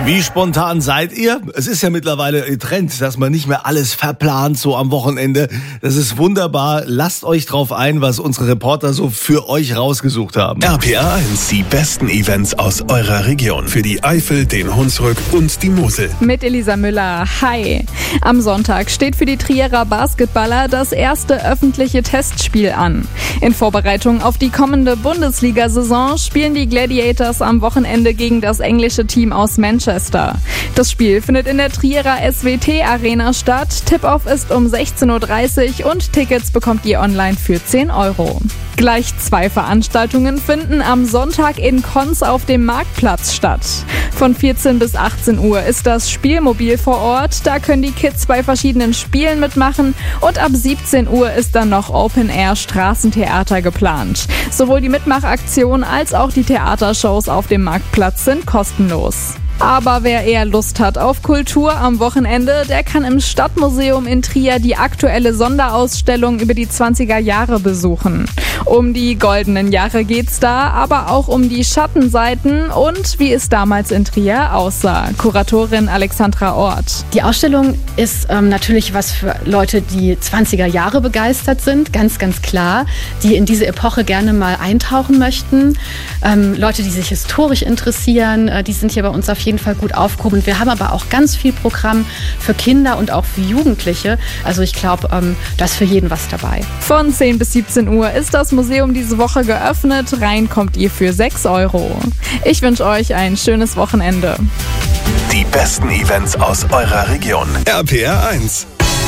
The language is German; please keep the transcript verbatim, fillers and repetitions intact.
Wie spontan seid ihr? Es ist ja mittlerweile Trend, dass man nicht mehr alles verplant so am Wochenende. Das ist wunderbar. Lasst euch drauf ein, was unsere Reporter so für euch rausgesucht haben. R P R eins, die besten Events aus eurer Region. Für die Eifel, den Hunsrück und die Mosel. Mit Elisa Müller. Hi. Am Sonntag steht für die Trierer Basketballer das erste öffentliche Testspiel an. In Vorbereitung auf die kommende Bundesliga-Saison spielen die Gladiators am Wochenende gegen das englische Team aus Manchester. Das Spiel findet in der Trierer S W T Arena statt. Tip-Off ist um sechzehn Uhr dreißig und Tickets bekommt ihr online für zehn Euro. Gleich zwei Veranstaltungen finden am Sonntag in Konz auf dem Marktplatz statt. Von vierzehn bis achtzehn Uhr ist das Spielmobil vor Ort. Da können die Kids bei verschiedenen Spielen mitmachen und ab siebzehn Uhr ist dann noch Open-Air-Straßentheater geplant. Sowohl die Mitmachaktion als auch die Theatershows auf dem Marktplatz sind kostenlos. Aber wer eher Lust hat auf Kultur am Wochenende, der kann im Stadtmuseum in Trier die aktuelle Sonderausstellung über die zwanziger Jahre besuchen. Um die goldenen Jahre geht's da, aber auch um die Schattenseiten und wie es damals in Trier aussah. Kuratorin Alexandra Ort. Die Ausstellung ist ähm, natürlich was für Leute, die zwanziger Jahre begeistert sind, ganz, ganz klar, die in diese Epoche gerne mal eintauchen möchten. Ähm, Leute, die sich historisch interessieren, äh, die sind hier bei uns auf jeden Fall gut aufgehoben. Wir haben aber auch ganz viel Programm für Kinder und auch für Jugendliche. Also ich glaube, ähm, da ist für jeden was dabei. Von zehn bis siebzehn Uhr ist das Museum diese Woche geöffnet. Rein kommt ihr für sechs Euro. Ich wünsche euch ein schönes Wochenende. Die besten Events aus eurer Region. R P R eins.